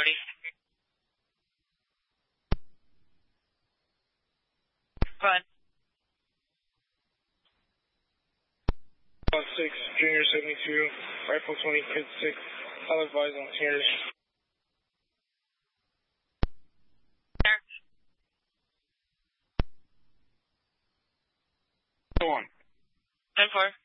Cody. Fun. 6, Junior 72, Rifle 20, Kid 6, I'll advise on seniors. Go on. 10-4.